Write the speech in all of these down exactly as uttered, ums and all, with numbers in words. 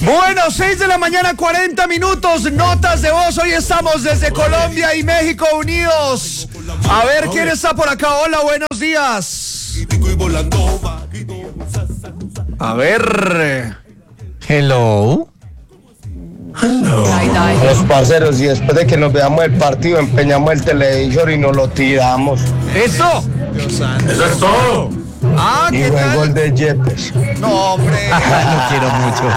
Bueno, seis de la mañana, cuarenta minutos, notas de voz. Hoy estamos desde Colombia y México unidos. A ver quién está por acá. Hola, buenos días. A ver. Hello. Hello. Los parceros, y después de que nos veamos el partido, empeñamos el televisor y nos lo tiramos. ¡Eso! ¡Eso es todo! Ah, y ¿qué fue el tal? gol de Yepes. No, hombre. Lo quiero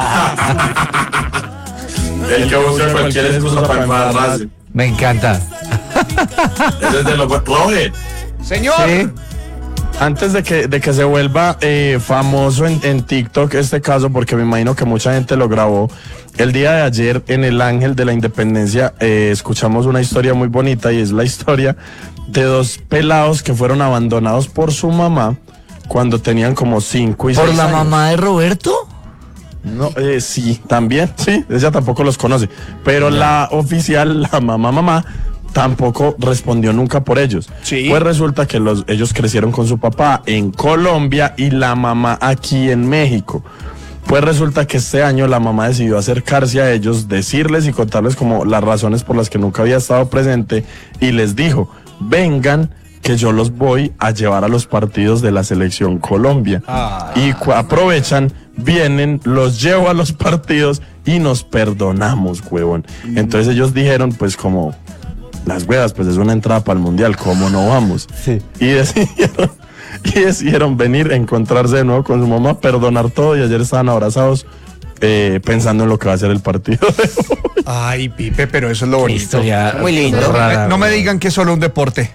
mucho. El que busca cualquier excusa para embarrarse. Me encanta. Eso es de lo Robert. Señor. Sí. Antes de que, de que se vuelva eh, famoso en, en TikTok este caso, porque me imagino que mucha gente lo grabó, el día de ayer en el Ángel de la Independencia eh, escuchamos una historia muy bonita, y es la historia de dos pelados que fueron abandonados por su mamá cuando tenían como cinco y ¿Por seis la años. mamá de Roberto? No, eh, sí, también, sí, ella tampoco los conoce, pero la oficial, la mamá mamá, tampoco respondió nunca por ellos. Sí. Pues resulta que los, ellos crecieron con su papá en Colombia y la mamá aquí en México. Pues resulta que este año la mamá decidió acercarse a ellos, decirles y contarles como las razones por las que nunca había estado presente, y les dijo: vengan, que yo los voy a llevar a los partidos de la selección Colombia. Ah. Y cu- aprovechan, vienen, los llevo a los partidos y nos perdonamos, huevón. Mm. Entonces ellos dijeron, pues como, las huevas, pues es una entrada para el mundial, ¿cómo no vamos? Sí. Y decidieron, y decidieron venir, encontrarse de nuevo con su mamá, perdonar todo, y ayer estaban abrazados eh, pensando en lo que va a ser el partido de hoy. Ay, Pipe, pero eso es lo bonito. Historia muy lindo. No, no me digan que es solo un deporte.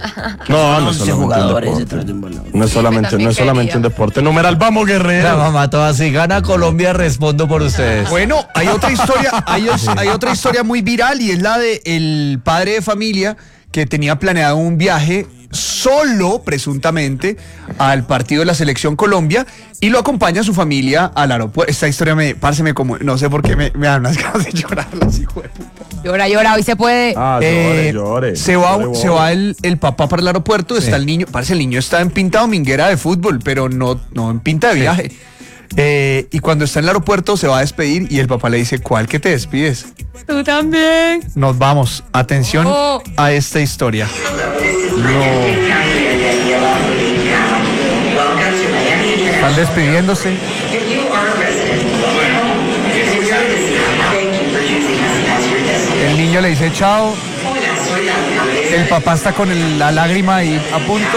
No, no es solamente un deporte. No es solamente, no es solamente un deporte. Numeral, vamos, guerrero. La mamá toda, si gana Colombia, respondo por ustedes. Bueno, hay otra historia, hay, hay otra historia muy viral, y es la de el padre de familia que tenía planeado un viaje solo, presuntamente, al partido de la selección Colombia, y lo acompaña a su familia al aeropuerto. Esta historia me, parce, me como, no sé por qué me, me dan unas ganas de llorar, las hijo de puta. Llora, llora, hoy se puede. Ah, Eh, llore, llore. se va, Llore, se va el, el papá para el aeropuerto, Sí. está el niño, parece el niño está en pinta dominguera de fútbol, pero no, no en pinta de viaje. Eh, y cuando está en el aeropuerto se va a despedir, y el papá le dice: ¿cuál que te despides? Tú también. Nos vamos. Atención Oh. a esta historia. Están despidiéndose. El niño le dice chao. El papá está con el- la lágrima ahí a punto.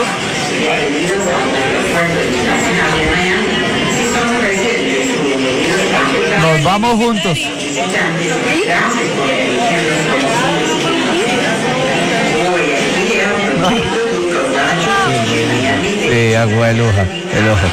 Nos vamos juntos. Sí, agua el ojo, el ojo.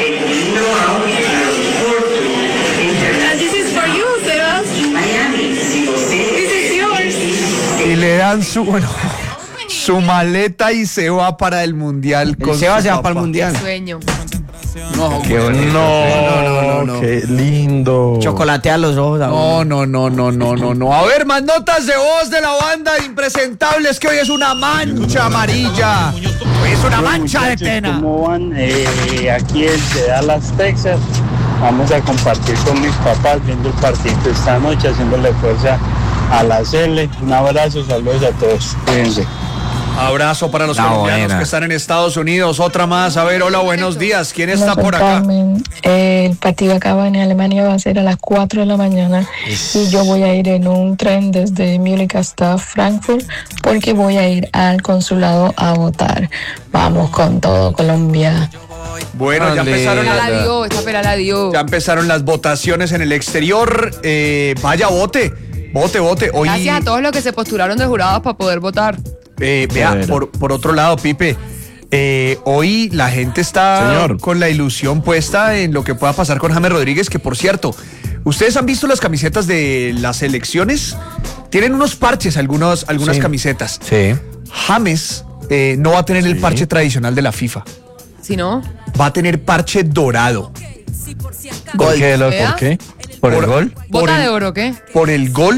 And this is for you, Sebas. This is yours. Y le dan su, bueno, su maleta, y se va para el mundial. Con Se va, su se va papá. para el mundial. Sueño. No, Qué bonito. No, no, no, no. qué lindo. Chocolatea los ojos. a No, uno. no, no, no, no, no, no. A ver, más notas de voz de la banda de Impresentables, que hoy es una mancha amarilla. Hoy es una mancha de pena. ¿Cómo van? Eh, aquí desde Dallas, Texas. Vamos a compartir con mis papás viendo el partido esta noche, haciéndole fuerza a la C L. Un abrazo, saludos a todos. Cuídense. Abrazo para los La colombianos buena. que están en Estados Unidos. Otra más. A ver, hola, buenos días. ¿Quién está Hola, por soy acá? Carmen. Eh, el partido acaba en Alemania, va a ser a las cuatro de la mañana, y yo voy a ir en un tren desde Múnich hasta Frankfurt, porque voy a ir al consulado a votar. Vamos con todo, Colombia. Bueno, ya Dale. empezaron, Esta las, la dio, esta pela la dio. ya empezaron las votaciones en el exterior. Eh, vaya, vote. Vote, vote. Hoy, Gracias a todos los que se postularon de jurados para poder votar. Eh, vea, Bueno. por, por otro lado, Pipe, eh, hoy la gente está Señor. con la ilusión puesta en lo que pueda pasar con James Rodríguez, que por cierto, ¿ustedes han visto las camisetas de las elecciones? Tienen unos parches, algunos, algunas Sí. camisetas. Sí. James eh, no va a tener el parche tradicional de la FIFA, Si no, va a tener parche dorado. ¿Por qué, loco? Vea. ¿Por qué? ¿Por el Por- gol? Por bota el- de oro, ¿qué? Por el gol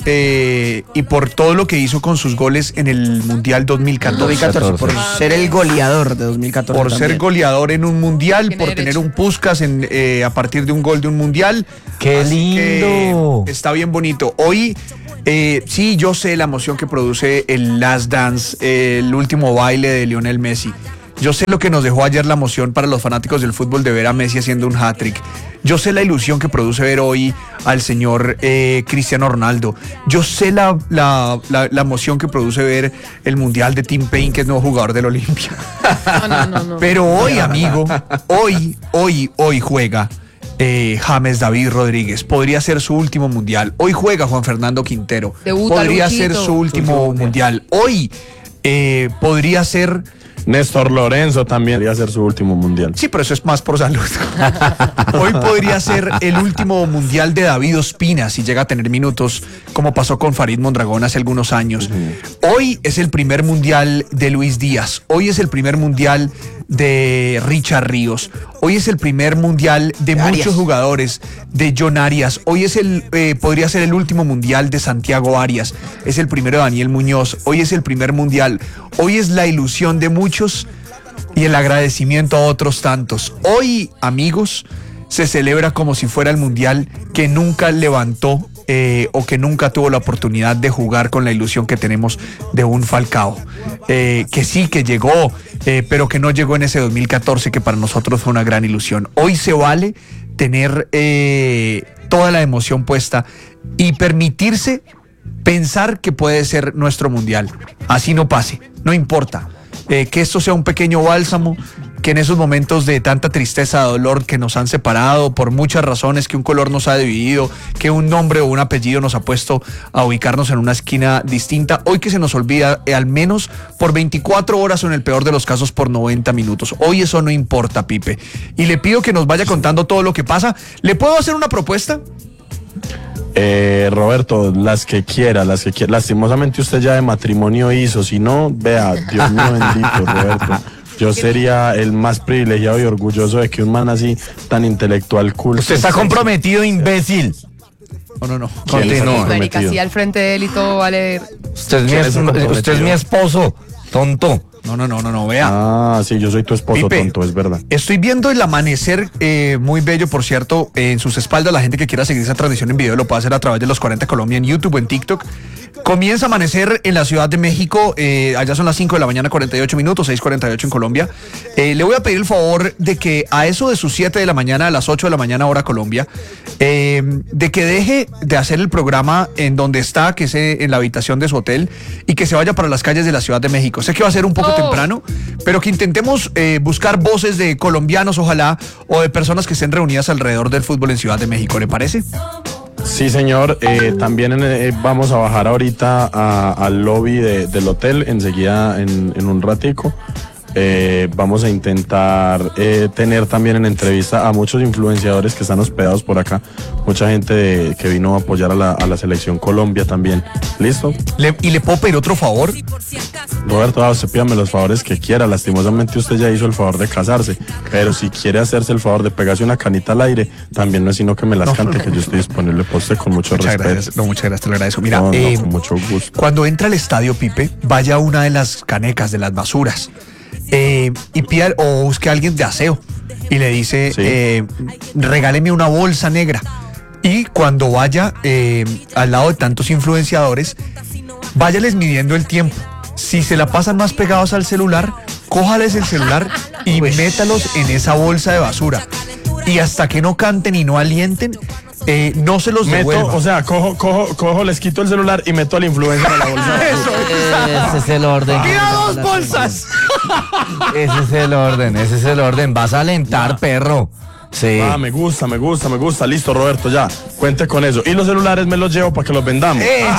eh, y por todo lo que hizo con sus goles en el Mundial dos mil catorce. dos mil catorce, por ser el goleador de dos mil catorce. Por también. ser goleador en un Mundial, Tiene por derecho. tener un Puskás en, eh, a partir de un gol de un Mundial. ¡Qué Así que lindo! está bien bonito. Hoy, eh, sí, yo sé la emoción que produce el Last Dance, eh, el último baile de Lionel Messi. Yo sé lo que nos dejó ayer la emoción para los fanáticos del fútbol de ver a Messi haciendo un hat-trick. Yo sé la ilusión que produce ver hoy al señor eh, Cristiano Ronaldo. Yo sé la, la, la, la emoción que produce ver el Mundial de Tim Payne, que es nuevo jugador del Olimpia. No, no, no, no. Pero hoy, amigo, hoy, hoy, hoy juega eh, James David Rodríguez. Podría ser su último Mundial. Hoy juega Juan Fernando Quintero. Debuta Podría Luchito. ser su último Mundial. Hoy eh, podría ser... Néstor Lorenzo también podría ser su último mundial. Sí, pero eso es más por salud. Hoy podría ser el último mundial de David Ospina si llega a tener minutos, como pasó con Farid Mondragón hace algunos años. Uh-huh. Hoy es el primer mundial de Luis Díaz. Hoy es el primer mundial de Richard Ríos. Hoy es el primer mundial de Arias. Muchos jugadores, de John Arias. Hoy es el, eh, podría ser el último mundial de Santiago Arias. Es el primero de Daniel Muñoz. Hoy es el primer mundial. Hoy es la ilusión de muchos y el agradecimiento a otros tantos. Hoy, amigos, se celebra como si fuera el mundial que nunca levantó eh, o que nunca tuvo la oportunidad de jugar, con la ilusión que tenemos de un Falcao. Eh, que sí, que llegó, eh, pero que no llegó en ese dos mil catorce, que para nosotros fue una gran ilusión. Hoy se vale tener eh, toda la emoción puesta y permitirse pensar que puede ser nuestro mundial. Así no pase, no importa. Eh, que esto sea un pequeño bálsamo, que en esos momentos de tanta tristeza, dolor, que nos han separado por muchas razones, que un color nos ha dividido, que un nombre o un apellido nos ha puesto a ubicarnos en una esquina distinta, hoy que se nos olvida, eh, al menos por veinticuatro horas o en el peor de los casos por noventa minutos. Hoy eso no importa, Pipe. Y le pido que nos vaya contando todo lo que pasa. ¿Le puedo hacer una propuesta? Eh, Roberto, las que quiera, las que quiera. Lastimosamente usted ya de matrimonio hizo, si no, vea, Dios mío bendito, Roberto. Yo sería el más privilegiado y orgulloso de que un man así tan intelectual, culto. Usted está comprometido, imbécil. No, no, no. Continúa. Marica, así al frente de él y todo vale. Usted es, mi, ¿Quién es es, el comprometido? usted es mi esposo, tonto. No, no, no, no, no, vea. Ah, sí, yo soy tu esposo, Pipe, tonto, es verdad. Estoy viendo el amanecer eh, muy bello, por cierto, eh, en sus espaldas. La gente que quiera seguir esa transmisión en video lo puede hacer a través de los cuarenta Colombia en YouTube o en TikTok. Comienza a amanecer en la Ciudad de México, eh, allá son las cinco de la mañana, cuarenta y ocho minutos, seis cuarenta y ocho en Colombia. Eh, le voy a pedir el favor de que a eso de sus siete de la mañana, a las ocho de la mañana hora Colombia, eh, de que deje de hacer el programa en donde está, que es en la habitación de su hotel, y que se vaya para las calles de la Ciudad de México. Sé que va a ser un poco Oh. temprano, pero que intentemos eh, buscar voces de colombianos, ojalá, o de personas que estén reunidas alrededor del fútbol en Ciudad de México. ¿Le parece? Sí, señor. Eh, también en, eh, vamos a bajar ahorita a- al lobby de- del hotel, enseguida en, en un ratico. Eh, vamos a intentar eh, tener también en entrevista a muchos influenciadores que están hospedados por acá. Mucha gente de- que vino a apoyar a la, a la selección Colombia también. ¿Listo? Le- ¿Y le puedo pedir otro favor? Roberto, ah, usted pídame los favores que quiera. Lastimosamente usted ya hizo el favor de casarse. Pero si quiere hacerse el favor de pegarse una canita al aire, también no es sino que me las cante, que yo estoy disponible para usted con mucho Muchas respeto. gracias. No, muchas gracias, te lo agradezco. Mira, No, no, eh, con mucho gusto. cuando entra al estadio, Pipe, vaya a una de las canecas, de las basuras, eh, y pida o busque a alguien de aseo y le dice, Sí. eh, regáleme una bolsa negra. Y cuando vaya eh, al lado de tantos influenciadores, váyales midiendo el tiempo. Si se la pasan más pegados al celular, cójales el celular y métalos en esa bolsa de basura. Y hasta que no canten y no alienten, eh, no se los Meto, devuelvan. o sea, cojo, cojo, cojo, les quito el celular y meto al influencer a la bolsa. Ese es el orden. ¡Tira dos bolsas! Ese es el orden, ese es el orden. Vas a alentar, perro. Sí. Ah, me gusta, me gusta, me gusta. Listo, Roberto, ya. Cuente con eso. Y los celulares me los llevo para que los vendamos. Eso.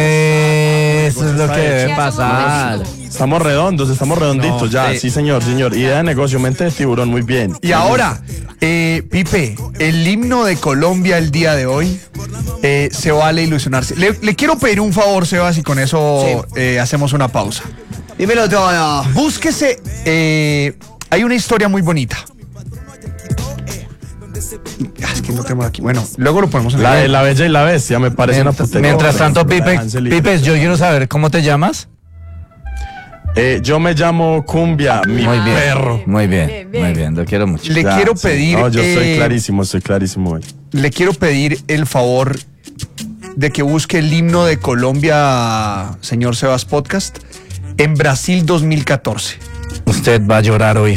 Eso es lo está que hecho. debe pasar. Estamos redondos, estamos redonditos No, ya. sí. Sí, señor, señor. Idea de negocio, mente de tiburón, muy bien. Y ahora, eh, Pipe, el himno de Colombia el día de hoy, eh, se vale ilusionarse. Le, le quiero pedir un favor, Sebas, y con eso eh, hacemos una pausa. Dímelo todo. Búsquese, eh, hay una historia muy bonita. Ah, es que no tenemos aquí. Bueno, luego lo ponemos en La el- de La Bella y la Bestia me parece una Mientras, putería. mientras tanto, Pipe, Hanselito. Pipe, yo quiero saber cómo te llamas. Eh, yo me llamo Cumbia, mi Muy bien. perro. Muy bien, Bien, bien. muy bien, lo quiero mucho. Le Ya, quiero sí. pedir. No, yo estoy eh, clarísimo, estoy clarísimo hoy. Le quiero pedir el favor de que busque el himno de Colombia, señor Sebas Podcast, en Brasil dos mil catorce. Usted va a llorar hoy.